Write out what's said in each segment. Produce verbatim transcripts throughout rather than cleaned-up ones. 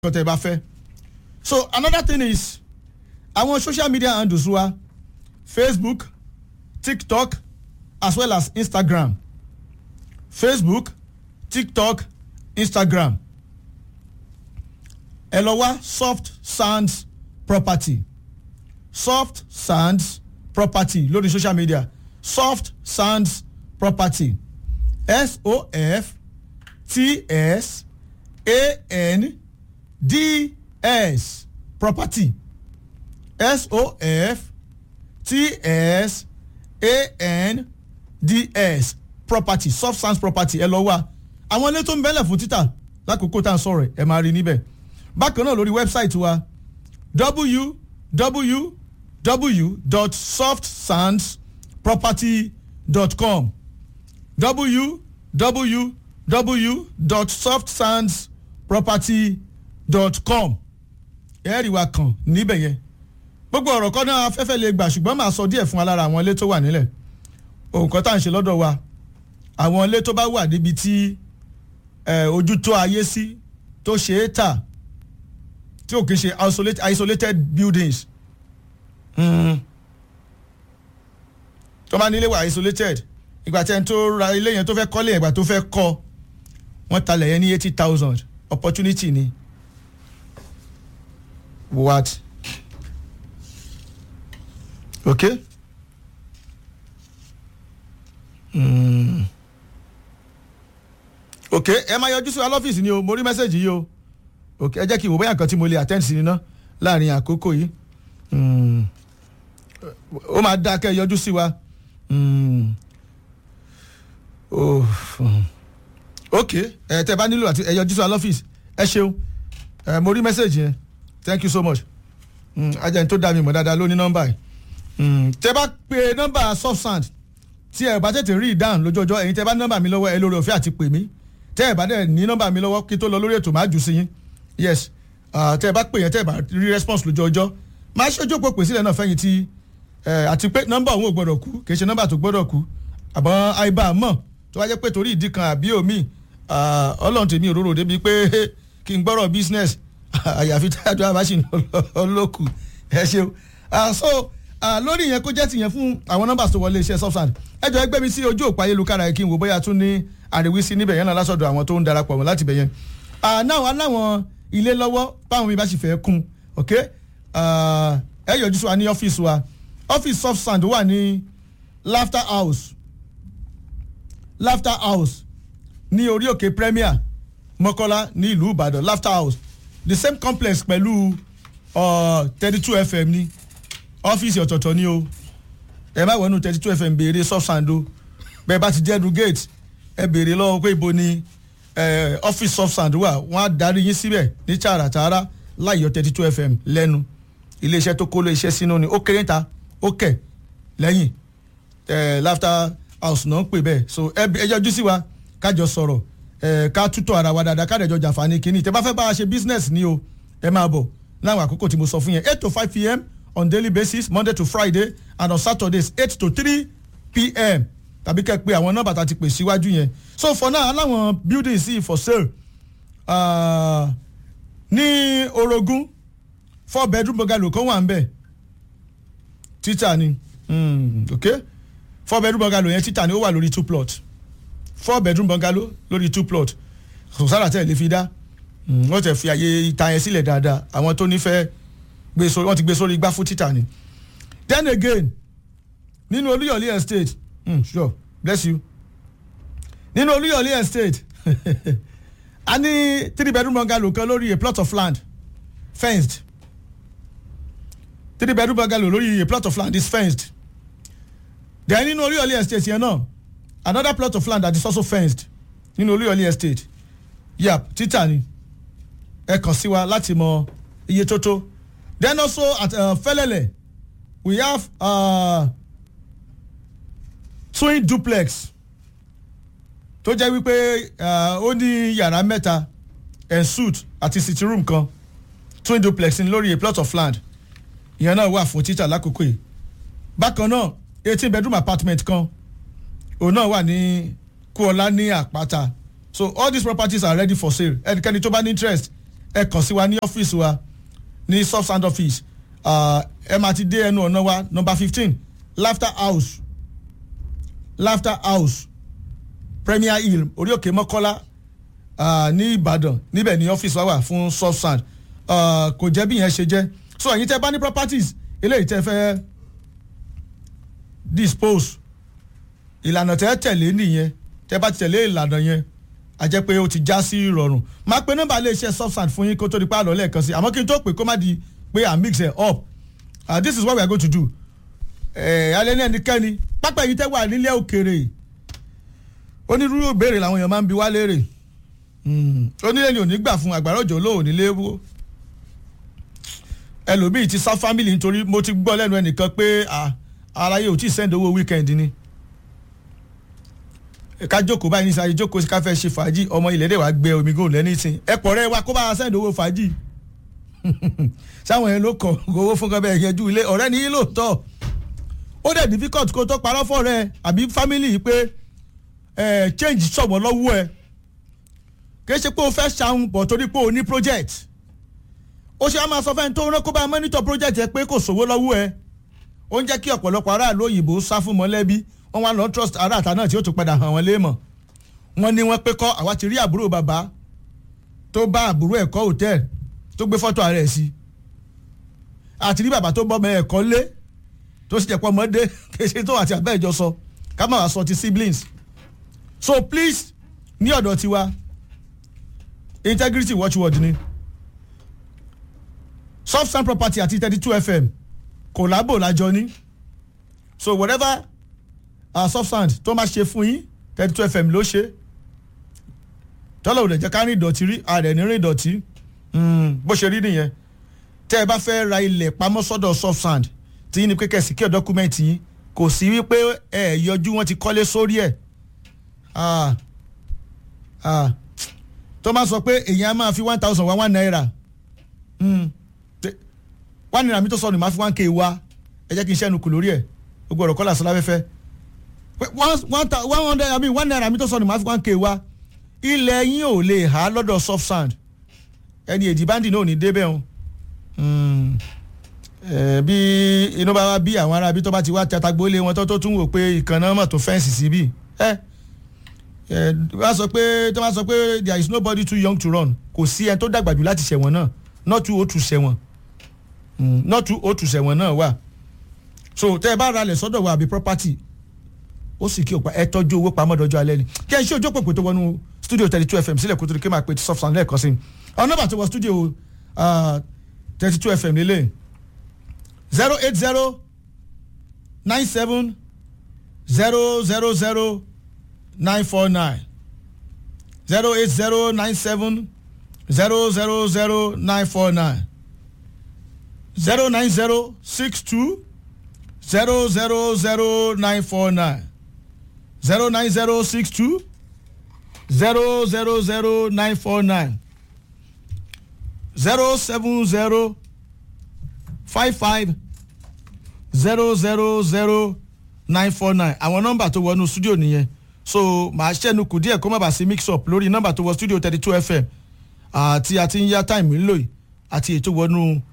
nǹkan tẹ́ bá fẹ́. So another thing is àwọn social media handles wa Facebook, TikTok as well as Instagram. Facebook, TikTok, Instagram. Ẹ lọ wá Soft Sands Property. Soft Sands Property lórí social media. Soft Sands Property. S O F T S A N D S Property. S O F T S A N D S Property. Soft Sands Property. Ẹ lọ wá àwọn ilé tó ń bẹ́lẹ̀ fún títà lákòókò tá à ń sọ̀rọ̀ ẹ̀ máa rí níbẹ̀. Bákan náà lórí wẹ́bsáìtì wa w w w dot soft sands property dot com w w w dot soft sands property dot com ẹ̀rí wa kàn níbẹ̀ yẹn. Gbogbo ọ̀rọ̀ kan náà afẹ́fẹ́ lè gbà ṣùgbọ́n màá sọ díẹ̀ fún wa lára àwọn ilé tó wà nílẹ̀. Òǹkọ́ tá à ń ṣe lọ́dọ̀ wa àwọn ilé tó bá wà níbi tí ojú tó ayé sí tó ṣe é tà tí ò kì í ṣe isolated, isolated buildings. tó bá nílé wà isolated ìgbà tí ẹni tó ra ilé yẹn tó fẹ́ kọ́lé ìgbà tó fẹ́ kọ́ wọ́n talẹ̀ yẹn ní eighty thousand opportunity ni. What? Okay? Mm. Okay, ẹ máa yọjú sí wa lọ́fíìsì ni o, mo rí mẹ́sẹ̀gì yìí o. Okay, ẹ jẹ́ kí n wò bóyá nǹkan tí mo lè attend sí ni ná láàrin àkókò yìí. Ó máa dá kẹ́ ẹ yọjú sí wa. Mm. Oh. Okay, ẹ tẹ́ bá nílò àti ẹ yọjú sí wa lọ́fíìsì. Ẹ ṣeun. Ẹ mo rí mẹ́sẹ̀gì yẹn. Thank you so much. Ajẹ́ ní tó dá mi mọ̀ dáadáa ló ní nọ́mbà yìí. Tẹ́ bá pe nọ́mbà Soft Sand tí ẹ bá tètè rí ìdáhùn lójoojọ́ ẹ̀yin tẹ́ bá nọ́mbà mi lọ́wọ́ ẹ lórí ọ̀fẹ́ àti pè mí. Tẹ́ ẹ bá dẹ̀ ní nọ́mbà mi lọ́wọ́ kí tó lọ lórí ètò máa jù sí yín. Yes, tẹ́ ẹ bá pè yẹn tẹ́ ẹ bá rí response lójoojọ́ máa ṣojú òpó pè sílẹ̀ náà fẹ́yìn tí àti pé nọ́mbà òun ò gbọ́dọ̀ kú kì í ṣe nọ́mbà tó gbọ́dọ̀ kú àbọ̀ àìbá mọ̀ tó wá jẹ́ pé torí ìdí kan àbí omi Ọlọ́run tèmi òróró débi pé kí n gbọ́rọ̀ business àyàfi táyàdó àbáṣe olókù ẹ ṣeun. So lórí yẹn kó jẹ́ tìyẹn fún àwọn nọ́mbà tó wọlé iṣẹ́ Soft Sand ẹ jọ ẹgbẹ́ mi sí ojú òpó ayélujára yẹn kí n wò bóyá tún ní àríwísí níbẹ̀ yẹn náà lásọ̀dọ̀ àwọn tó ń darapọ̀ mọ́ láti bẹ̀ yẹn. náà aláwọn ilé lọ́wọ́ báwọn mi bá sì fẹ́ kún ok ẹ yọjú sí wa ní ọ́fíìsì wa ọ́fíìsì Soft Sand wà ní Laughter House Laughter House ní orí òkè Premier Mọ́kọ́lá ní ìlú Ìbàdàn Laughter House the same complex pẹ̀lú thirty-two F M ní ọ́fíìsì ọ̀tọ̀ọ̀tọ̀ ní o ẹ má wọnú thirty-two F M béèrè Soft Sand o bẹ́ẹ̀ bá ti jẹ́nu gate ẹ béèrè lọ́wọ́ pé ibo ni ọ́fíìsì Soft Sand wà wọ́n á darí yín síbẹ̀ ní tààràtààrà láyọ̀ thirty-two F M lẹ́nu iléeṣẹ́ tó kó lé iṣẹ́ sínú ni ó kéré ta ó kẹ̀ lẹ́yìn Laughter House náà ń pè bẹ́ẹ̀ so ẹ yọjú sí wa kájọ sọ̀rọ̀ ká tútọ̀ ara wa dáadáa káàdẹ̀jọ jàǹfààní kínní tẹ́ bá fẹ́ bá a ṣe business ni o ẹ máa bọ̀ láwọn àkókò tí mo sọ fún yẹn eight to five p m on daily basis Monday to Friday and on Saturdays eight to three p m tàbí kẹ́ pé àwọn nọ́mbà tá a ti pè síwájú yẹn so for now aláwọn building sí for sale uh, ní Orogun four bedroom bungalow kan wà ń bẹ̀ títà ni mm, okay four bedroom bungalow yẹn títà ni ó wà lórí two plot four bedroom bungalow lórí two plot sọ̀sára tẹ̀ lè fi dá wọ́n tẹ̀ fi àyè ìta yẹn sílẹ̀ dáadáa àwọn tó nífẹ̀ẹ́ gbé sórí wọ́n ti gbé sórí igbá fún títà ni then again nínú Olúyọ̀lé estate mm, sure bless you nínú Olúyọ̀lé estate a ní three bedroom bungalow kan lórí a plot of land fenced three bedroom bungalow lórí a plot of land is fenced then nínú Olúyọ̀lé estate yẹn náà another plot of land that is also fenced nínú Olúyọ̀lé estate yap títà ni ẹ kàn sí wa láti mọ iye tó tó then also at uh, Fẹ́lẹ́lẹ̀ we have uh, twin duplex tó jẹ́ wípé ó ní yàrá mẹ́ta and suite àti sitting room kan twin duplex ní lórí a plot of land ìyẹn náà wà fún títà lákòókò yìí bákan náà eighteen bedroom apartment kan òun náà wà ní Kúọlá ní Àpáta so all these properties are ready for sale ẹnikẹ́ni tó bá ní interest ẹ kàn sí wa ní ọ́fíìsì wa ní Softsand office ẹ máa ti dé ẹnu ọ̀nà wa number fifteen Laughter House Laughter House Premier Hill orí òkè Mọ́kọ́lá ní Ìbàdàn níbẹ̀ ní ọ́fíìsì wa wà fún Softsand kò jẹ́ bí yẹn ṣe jẹ́ so ẹ̀yin tẹ́ bá ní properties eléyìí tẹ́ fẹ́ dispose ìlànà tẹ́ tẹ̀lé nìyẹn tẹ́ bá ti tẹ̀lé ìlànà yẹn a jẹ́ pé ó ti já sí ìrọ̀rùn máa pe nọ́mbà iléeṣẹ́ Softsand fún yín kó tó di pa àlọ́ lẹ́ẹ̀kan sí àmọ́ kí n tó pè kó má di pé à mix it up uh, this is what we are going to do alẹ́ ní ẹnikẹ́ni pápá yìí tẹ́ wà nílẹ̀ òkèèrè onírúurú ìbéèrè làwọn èèyàn máa ń bi wá léèrè onílé ni ò ní gbà fún àgbàrá òjò lóò nílé wó ẹlòmíì ti sá family nítorí mo ti gbọ́ lẹ́nu ẹnìkan pé aráyé ò tí ì send owó weekend ni ká jókòó báyìí ní sáyé jókòó sí ká fẹ́ ṣe fàájì ọmọ ilẹ̀ dẹ̀ wá gbé omi góòlù lẹ́ni sìn ẹ̀pọ̀ rẹ̀ wá kó bá a send owó fàájì sáwọn yẹn ló kọ̀ owó fún kan bẹ́ẹ̀ yẹjú ilé ọ̀rẹ́ ní lóòótọ́ ó dẹ̀ difficult kó tó parọ́ fọ́ rẹ àbí family yìí pé ẹ̀ change sọ̀wọ́ lọ́wọ́ ẹ̀ kì í ṣe pé o fẹ́ ṣàwọn bọ̀ torí pé o ní project ó ṣe á máa sọ fẹ́ni tó rán kó bá monitor project ẹ pé kò sówó lọ́wọ́ ẹ ó ń jẹ́ kí ọ̀pọ̀lọpọ̀ aráàlú òyìnbó sá fún mọ́lẹ́bí wọ́n wá lọ trust aráàta náà tí ó tún padà hàn wọ́n léèmọ̀ wọ́n ní wọ́n pé kọ́ àwa ti rí àbúrò bàbá tó bá àbúrò ẹ̀ kọ́ hòtẹ́ẹ̀lì tó gbé fọ́tò ààrẹ sí àti rí bàbá tó bọ́mọ ẹ̀ kọ́ lé tó sì jẹ́ pọ́ ọmọdé kéṣe tó àti àbẹ́ ìjọ sọ ká má wàá sọ ti siblings so please ní ọ̀dọ̀ tiwa integrity watchword ni Softsand property àti thirty-two F M kòlábò lájọ ní so whatever uh, Softsand tó máa ṣe fún yín thirty-two F M ló ṣe tọ́lọ̀ òdẹ̀ jẹ́ ká rìn ìdọ̀tí rí ààrẹ ní rìn ìdọ̀tí bó ṣe rí nìyẹn tẹ́ ẹ bá fẹ́ ra ilẹ̀ pamọ́ sọ́dọ̀ Softsand tí yín ni pé kẹ̀sì kí ọ̀ dọ́kúmẹ́ǹtì yín kò sí wípé ẹ yọjú wọn ti kọ́lé sórí ẹ̀ tó máa sọ pé èèyàn á máa fi one thousand wá one naira one naira mi tó sọ ni màá fi one k wá ẹ jẹ́ kí n ṣẹ́nu kù lórí ẹ̀ gbogbo ọ̀rọ̀ kọ́lá sọlá fẹ́fẹ́ one hundred I mean one naira mi tó sọ ni màá fi one k wá ilẹ̀ yín ò lè há lọ́dọ̀ Softsand ẹni èdè báńdì náà ò ní débẹ̀ o bí inú bá wá bí àwọn ará bí tó bá ti wá tatagbó lé wọn tó tó tún wò pé ìkànnà mọ̀ tó fẹ́ǹsì síbí ẹ wá sọ pé tó bá sọ pé there is nobody too young to run kò sí ẹni tó dàgbà jù láti ṣẹ̀wọ̀n náà not too old to ṣẹ̀wọ̀n not too old to ṣẹ̀wọ̀n náà wà so tẹ́ ẹ bá ra lẹ̀ sọ́dọ̀ wa àbí property ó sì kí o pa ẹ tọ́jú owó pamọ́ dọ́jọ́ alẹ́ ni kí ẹ ṣe ojú òpó tó wọnú studio thirty-two F M sílẹ̀ kó tó di kí n máa pe ti Softsand lẹ́ẹ̀kan sí i àwọn nọ́mbà tó wọ studio thirty-two F M nílé zero eight zero nine seven zero zero zero nine four nine zero eight zero nine seven zero zero zero nine four nine zero nine zero six two zero zero zero nine four nine zero nine zero six two zero zero zero nine four nine zero seven zero five five zero zero zero nine four nine àwọn nọ́mbà tó wọnú studio nìyẹn so màá ṣẹ́nu kù díẹ̀ kó má bàa sí mix up lórí nọ́mbà tó wọ studio thirty-two F M àti àti ń yá time ńlò yìí àti ètò wọnú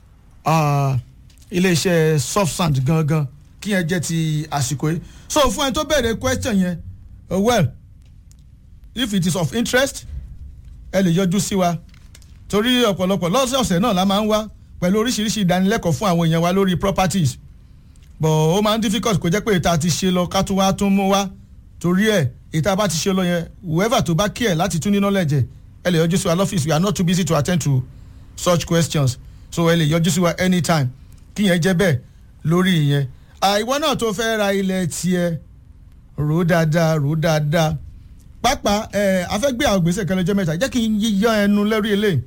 iléeṣẹ́ Softsand gangan kí yẹn jẹ́ ti àsìkò yìí so fún ẹni tó bẹ̀rẹ̀ question yẹn uh, well if it is of interest ẹ lè yọjú sí wa torí ọ̀pọ̀lọpọ̀ lọ́sọ̀ọ̀sẹ̀ náà la máa ń wá pẹ̀lú oríṣiríṣi ìdánilẹ́kọ̀ọ́ fún àwọn èèyàn wa lórí properties but ó máa ń difficult kó jẹ́ pé ìta ti ṣe lọ ká tún wá tún mú wá torí ẹ̀ ìta bá ti ṣe lọ yẹn whoever tó bá kí ẹ̀ láti tún ní knowledge ẹ lè yọjú sí wa lọ́fíìsì we are not too busy to attend to such questions so ẹ lè yọjú sí wa anytime kí yẹn jẹ́ bẹ́ẹ̀ lórí ìyẹn àìwọ náà tó fẹ́ ra ilẹ̀ tiẹ̀ rò dáadáa rò dáadáa pápá ẹ afẹ́gbé àwọn gbèsè kan lọ́jọ́ mẹ́ta jẹ́ kí n yíyọ ẹnu lórí eléyìí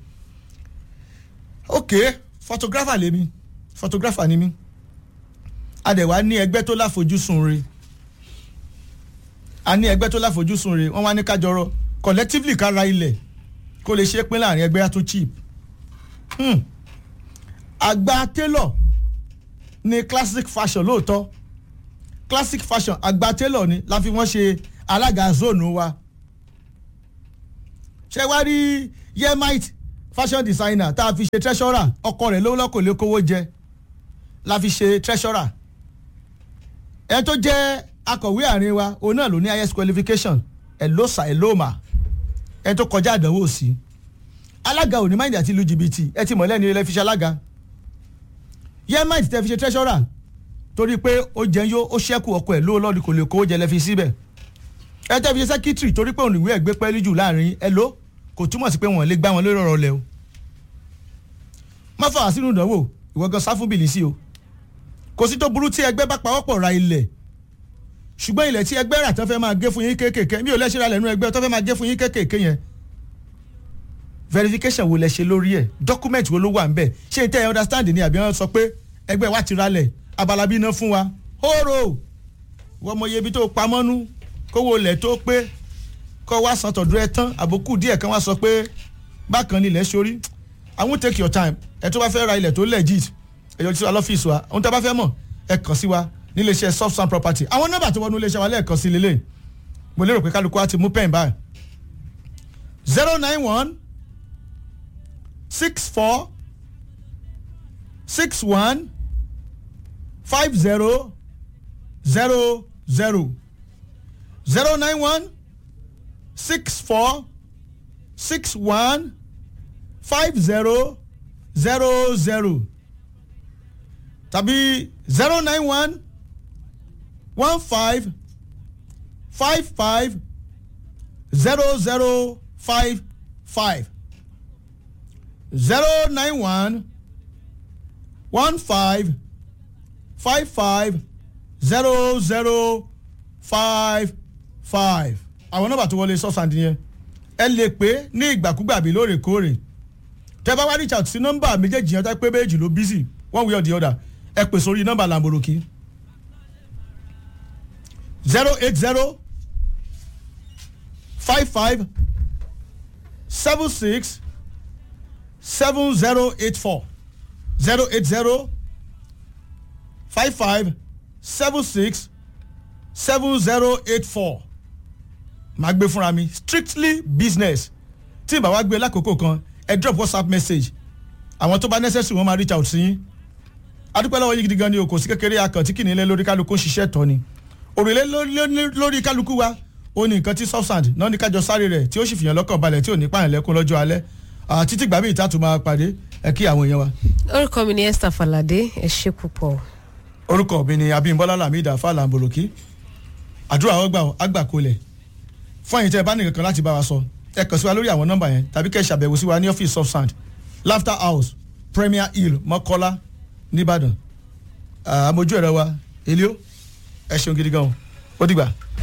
ok photographer lèmi photographer ni mí adẹ̀wá ní ẹgbẹ́ tó láfojúsùn re a ní ẹgbẹ́ tó láfojúsùn re wọ́n wá ní kájọrọ collectively ká ra ilẹ̀ kó lè ṣe pín láàrin ẹgbẹ́ tó cheap hmm. àgbà tailor ní classic fashion lóòótọ́ classic fashion àgbà tailor ni la fi wọ́n ṣe alága zone wa ṣé wá rí yemite fashion designer tá a fi ṣe treasurer ọkọ rẹ̀ lówó lọ́kọ̀ lè kówó jẹ la fi ṣe treasurer ẹ tó jẹ́ akọ̀wé àárín wa òun náà ló ní highest qualification ẹ̀ ló sà ẹ̀ ló mà ẹ tó kọjá àdánwò sí alága òní máìndì àti lu jìbìtì ẹ ti mọ̀ lẹ́nu ilé fi ṣe alága yẹn máìndì tẹ́ fi ṣe treasurer torí pé ó jẹun yó ó ṣẹ́kù ọkọ̀ ẹ̀ lówó lọ́ọ̀dì kò lè kówó jẹ lẹ́ fi síbẹ̀ ẹ tẹ́ fi ṣe secretary torí pé òun ìwé ẹ̀ gbé pẹ́ẹ́lí jù láàrin ẹ ló kò túmọ̀ sí pé wọ́n lè gbá wọn lórí ọ̀rọ̀ lẹ o má fà wá sínú ìdánwò ìwọ gan sá fún bìlísì o kò sí tó burú tí ẹgbẹ́ bá pawọ́pọ̀ ra ilẹ̀ ṣùgbọ́n ilẹ̀ tí ẹgbẹ́ rà tó fẹ́ máa gé fún yín kéékèèké mi ò lẹ́sẹ̀ ra lẹ́nu ẹgbẹ́ tó fẹ́ máa gé fún yín kéékèèké yẹn verification wo lẹ ṣe lórí ẹ̀ document wo ló wà ń bẹ̀ ṣé n tẹ́ ẹ understand ni àbí wọ́n sọ pé ẹgbẹ́ wa ti ralẹ̀ abalabi iná fún wa hóró wọ́n mọ iye ibi tó pamọ́nú kówó ilẹ̀ tó pé kọ́ wá san tọ̀dọ̀ ẹ tán àbókù díẹ̀ kan wá sọ pé bákan nílẹ̀ sórí I won't take your time ẹ tó bá fẹ́ ra ilẹ̀ tó legit ẹ yọjú sí wa lọ́fíìsì wa ohun tó bá fẹ́ mọ̀ ẹ kàn sí wa nílé iṣẹ́ soft sand property àwọn nọ́mbà tó wọnú ilé iṣẹ́ wa lẹ́ẹ̀kan sí lélẹ̀ mo lérò pé kálukú á ti mú pen báyìí zero nine one six four six one five zero zero zero zero nine one six four six one five zero zero zero tàbí zero nine one one five five five zero zero five five zero nine one one five five five zero zero five five àwọn nọ́mbà tó wọlé sọ́sàndì yẹn ẹ lè pé ní ìgbàkúgbà bí lóòrèkóòrè tẹ́ bá wá reach out sí nọ́mbà méjèèjì yẹn tó pé méjì ló busy one way or the other ẹ pè sórí nọ́mbà làǹbòròkì zero eight zero five five seven six seven zero eight four zero eight zero five five seven six seven zero eight four máa gbé fúnra mi strictly business tí ìbá wa gbé lákòókò kan ẹ drop whatsapp message àwọn tó bá necessary wọ́n máa reach out sí yín adúpẹ́ lọ́wọ́ yín gidi gan ni o kò sí kékeré akàn tí kìnìún lé lórí kálukú ṣiṣẹ́ tọ́ ni òrùlé lórí kálukú wa ó ní nǹkan tí soft sand náà ní kájọ sáré rẹ̀ tí ó sì fìyàn lọ́kàn balẹ̀ tí ò ní pààyàn lẹ́kún lọ́jọ́ alẹ́ títí gbàmí ìtàtù máa pàdé ẹ kí àwọn èèyàn wa. orúkọ mi ni Esther Falade ẹ ṣé púpọ̀. orúkọ mi ni Abímbọ́lá Lamida Falamboloki àdúrà ọgbà àgbàkolẹ̀ fún ẹ̀yin tẹ́ ẹ bá ní kankan láti bá wa sọ ẹ kàn sí wa lórí àwọn nọ́mbà yẹn tàbí kẹ́ ẹ ṣàbẹ̀wò sí wa ní ọ́fíìsì soft sand Laughter House Premier Hill Mọ́kọ́lá nìbàdàn àmójú ẹ̀rọ wa elio ẹ ṣeun gidi gan o ó dìgbà.